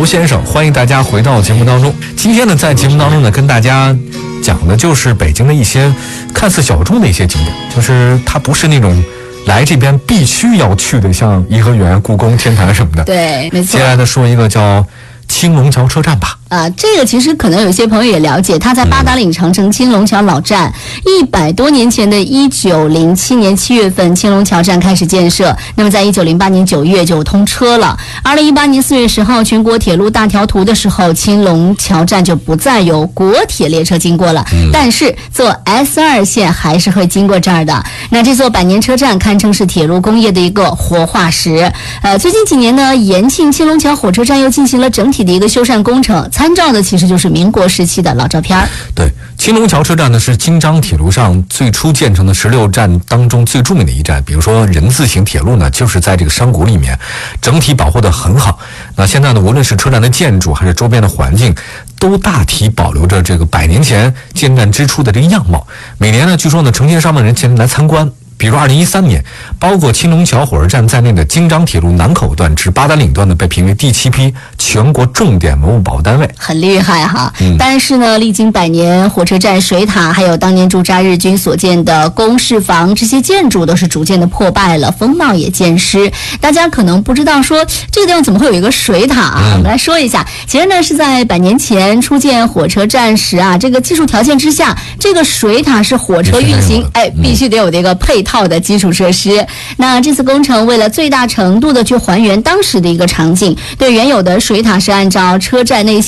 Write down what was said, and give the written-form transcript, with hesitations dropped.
娄先生，欢迎大家回到节目当中。今天呢，在节目当中呢，跟大家讲的就是北京的一些看似小众的一些景点，就是它不是那种来这边必须要去的，像颐和园、故宫、天坛什么的。 对，没错。 接下来呢，说一个叫青龙桥车站吧。 这个其实可能有些朋友也了解，它在八达岭长城青龙桥老站，100多年前的1907年7月份，青龙桥站开始建设，那么在1908年9月就通车了。2018年4月10号，全国铁路大调图的时候，青龙桥站就不再有国铁列车经过了，但是坐 S2 线还是会经过这儿的。那这座百年车站堪称是铁路工业的一个活化石。最近几年呢，延庆青龙桥火车站又进行了整体的一个修缮工程，参照的其实就是民国时期的老照片。 对，青龙桥车站呢是京张铁路上最初建成的16站当中最著名的一站。比如说人字形铁路呢，就是在这个山谷里面，整体保护得很好。那现在呢，无论是车站的建筑还是周边的环境，都大体保留着这个100年前建站之初的这个样貌。每年呢，据说呢，成千上万人前来参观。比如2013年，包括青龙桥火车站在内的京张铁路南口段至八达岭段呢，被评为第7批全国重点文物保护单位， 很厉害哈。但是呢，历经100年，火车站水塔还有当年驻扎日军所建的公事房，这些建筑都是逐渐的破败了，风貌也渐失。大家可能不知道说这个地方怎么会有一个水塔啊？我们来说一下，其实呢是在100年前初建火车站时啊，这个技术条件之下，这个水塔是火车运行必须得有的一个配套的基础设施。那这次工程为了最大程度的去还原当时的一个场景，对原有的水塔是按照车站内线